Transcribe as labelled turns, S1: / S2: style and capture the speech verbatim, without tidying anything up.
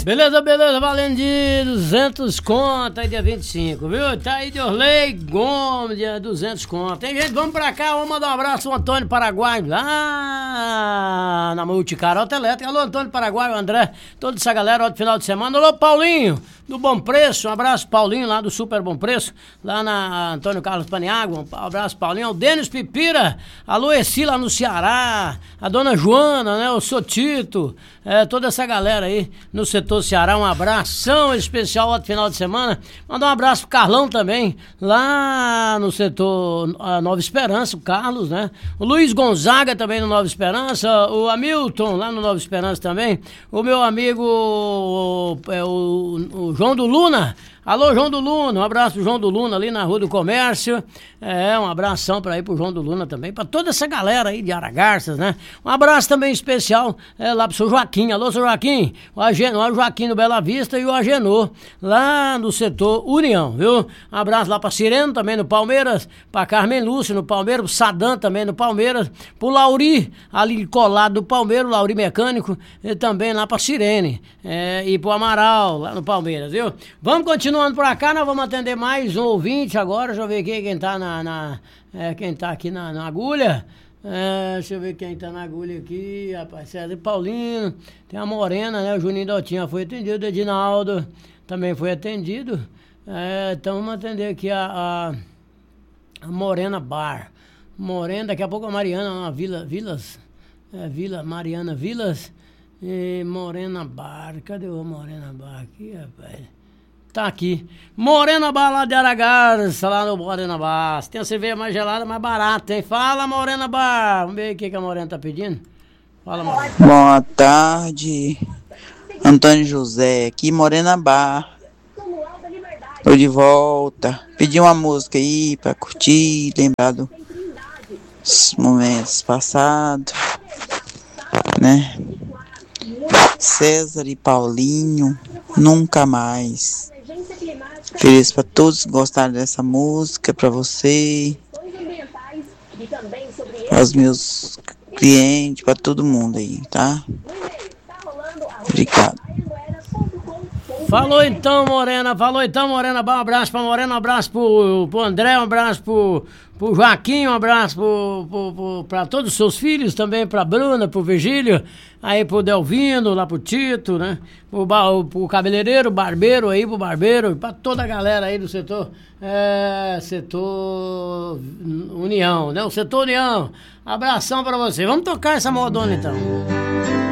S1: Beleza, beleza, valendo de duzentos conto aí dia vinte e cinco, viu? Tá aí de Orley Gomes, dia duzentos conto. Tem gente, vamos pra cá, vamos mandar um abraço ao Antônio Paraguai, lá na Multicarota Elétrica. Alô, Antônio Paraguai, o André, toda essa galera, ó, do final de semana. Alô, Paulinho, do Bom Preço, um abraço, Paulinho, lá do Super Bom Preço, lá na Antônio Carlos Paniagua, um abraço, Paulinho. O Denis Pipira, alô, Essi, lá no Ceará, a dona Joana, né, o Sotito, é, toda essa galera aí no setor Ceará, um abração especial ao final de semana. Mandar um abraço pro Carlão também, lá no setor a Nova Esperança, o Carlos, né? O Luiz Gonzaga também no Nova Esperança, o Hamilton lá no Nova Esperança também, o meu amigo o, o, o João do Luna. Alô, João do Luna, um abraço pro João do Luna ali na Rua do Comércio. É, um abração pra ir pro João do Luna também, pra toda essa galera aí de Aragarças, né? Um abraço também especial é, lá pro seu Joaquim. Alô, seu Joaquim, o, Agenor, o Joaquim do Bela Vista e o Agenor, lá no setor União, viu? Um abraço lá pra Sireno também no Palmeiras, pra Carmen Lúcia no Palmeiras, pro Sadam também no Palmeiras, pro Lauri, ali colado do Palmeiras, o Lauri Mecânico, e também lá pra Sirene, é, e pro Amaral, lá no Palmeiras, viu? Vamos continuar. Continuando por cá, nós vamos atender mais um ouvinte agora. Deixa eu ver aqui quem tá na, na é, quem tá aqui na, na agulha. É, deixa eu ver quem tá na agulha aqui, rapaz. César Paulino, tem a Morena, né? O Juninho Dotinha foi atendido, o Edinaldo também foi atendido. É, então vamos atender aqui a, a, a Morena Bar. Morena, daqui a pouco a Mariana, na Vila, Vilas, é, Vila, Mariana Vilas e Morena Bar. Cadê o Morena Bar aqui, rapaz? Tá aqui. Morena Bar lá de Aragarça, lá no Morena Bar. Tem a cerveja mais gelada, mais barata, hein? Fala, Morena Bar. Vamos ver o que, que a Morena tá pedindo. Fala, Morena.
S2: Boa tarde. Antônio José, aqui Morena Bar. Tô de volta. Pedi uma música aí pra curtir, lembrar dos momentos passados, né? César e Paulinho, Nunca Mais. Feliz para todos que gostaram dessa música, para você, para os meus clientes, para todo mundo aí, tá? Obrigado.
S1: Falou então, Morena, falou então, Morena, um abraço pra Morena, um abraço pro, pro André, um abraço pro, pro Joaquim, um abraço pro, pro, pro, pra todos os seus filhos, também pra Bruna, pro Virgílio, aí pro Delvino, lá pro Tito, né, pro, pro cabeleireiro, barbeiro aí, pro barbeiro, pra toda a galera aí do setor, é, setor União, né, o setor União, abração pra você. Vamos tocar essa modona então.